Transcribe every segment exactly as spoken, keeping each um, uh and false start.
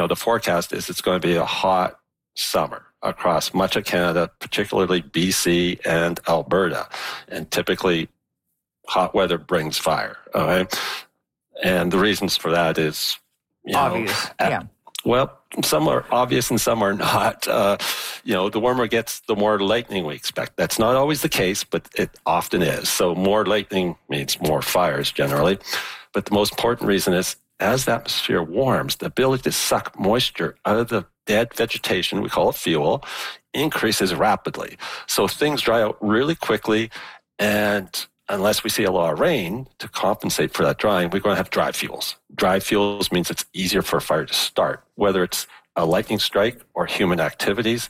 know, the forecast is it's going to be a hot summer across much of Canada, particularly B C and Alberta. And typically, hot weather brings fire. Okay? And the reasons for that is, you know, obvious. At, yeah. Well, some are obvious and some are not. Uh, you know, the warmer it gets, the more lightning we expect. That's not always the case, but it often is. So more lightning means more fires generally. But the most important reason is as the atmosphere warms, the ability to suck moisture out of the dead vegetation, we call it fuel, increases rapidly. So things dry out really quickly, and unless we see a lot of rain to compensate for that drying, we're going to have dry fuels. Dry fuels means it's easier for a fire to start, whether it's a lightning strike or human activities.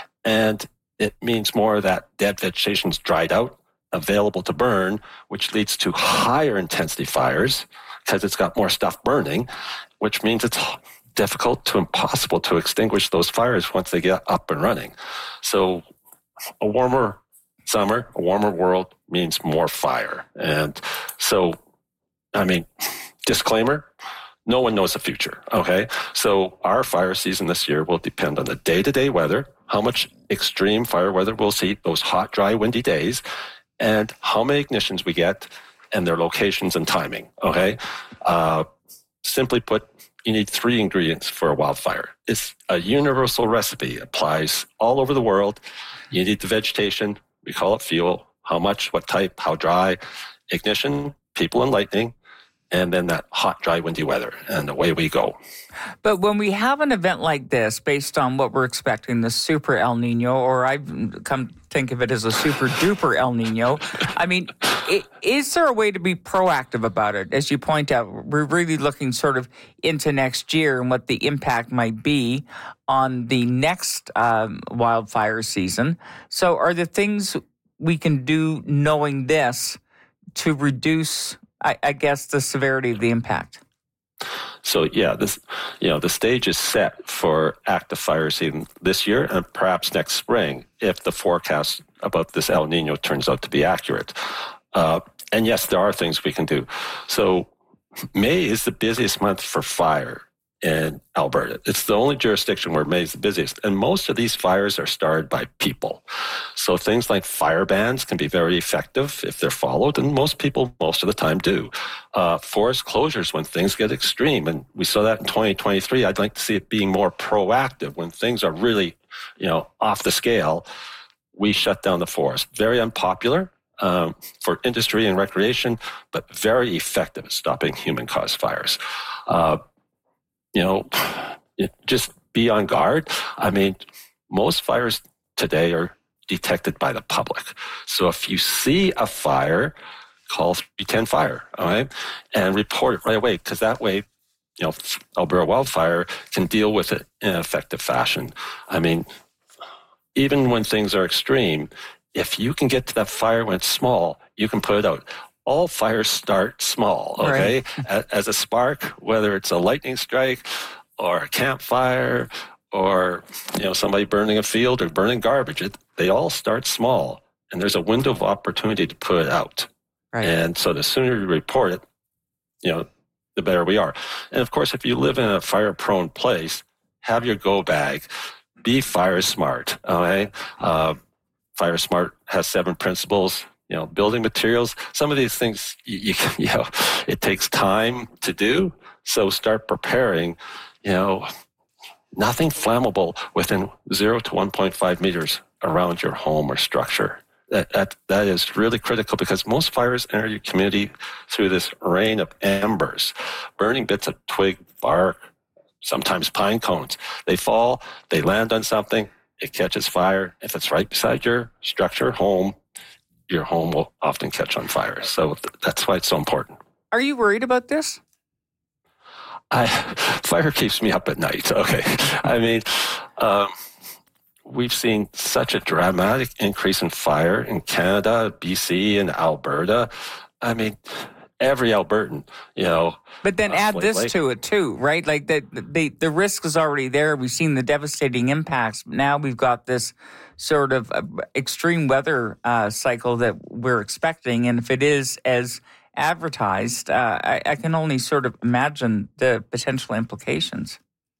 And it means more that dead vegetation's dried out, available to burn, which leads to higher intensity fires because it's got more stuff burning, which means it's difficult to impossible to extinguish those fires once they get up and running. So a warmer summer, a warmer world means more fire. And so, I mean, disclaimer, no one knows the future, okay? So our fire season this year will depend on the day-to-day weather, how much extreme fire weather we'll see, those hot, dry, windy days, and how many ignitions we get and their locations and timing, okay? Uh, simply put, you need three ingredients for a wildfire. It's a universal recipe, applies all over the world. You need the vegetation, we call it fuel, how much, what type, how dry, ignition, people and lightning, and then that hot, dry, windy weather, and away we go. But when we have an event like this, based on what we're expecting, the super El Nino, or I've come to think of it as a super duper El Nino, I mean, it, is there a way to be proactive about it? As you point out, we're really looking sort of into next year and what the impact might be on the next um, wildfire season. So are there things we can do knowing this to reduce, I, I guess, the severity of the impact? So yeah, this, you know, the stage is set for active fire season this year and perhaps next spring if the forecast about this El Nino turns out to be accurate. Uh, and yes, there are things we can do. So May is the busiest month for fire in Alberta. It's the only jurisdiction where May is the busiest. And most of these fires are started by people. So things like fire bans can be very effective if they're followed, and most people most of the time do. Uh, forest closures when things get extreme, and we saw that in twenty twenty-three. I'd like to see it being more proactive when things are really, you know, off the scale. We shut down the forest. Very unpopular um, for industry and recreation, but very effective at stopping human-caused fires. Uh, You know, just be on guard. I mean, most fires today are detected by the public. So if you see a fire, call three ten fire, all right? And report it right away, because that way, you know, Alberta Wildfire can deal with it in an effective fashion. I mean, even when things are extreme, if you can get to that fire when it's small, you can put it out. All fires start small, okay? Right. As a spark, whether it's a lightning strike or a campfire or, you know, somebody burning a field or burning garbage, it, they all start small. And there's a window of opportunity to put it out. Right. And so the sooner you report it, you know, the better we are. And of course, if you live in a fire-prone place, have your go bag. Be fire smart, okay? Uh, Fire Smart has seven principles. You know, building materials, some of these things, you, you, you know, it takes time to do. So start preparing, you know, nothing flammable within zero to one point five meters around your home or structure. That, that, that is really critical because most fires enter your community through this rain of embers, burning bits of twig, bark, sometimes pine cones. They fall, they land on something, it catches fire. If it's right beside your structure, home, your home will often catch on fire. So th- that's why it's so important. Are you worried about this? I, fire keeps me up at night. Okay. I mean, um, we've seen such a dramatic increase in fire in Canada, B C, and Alberta. I mean, every Albertan, you know. But then uh, add Slave this Lake. to it too, right? Like the, the, the risk is already there. We've seen the devastating impacts. Now we've got this sort of uh, extreme weather uh, cycle that we're expecting. And if it is as advertised, uh, I, I can only sort of imagine the potential implications.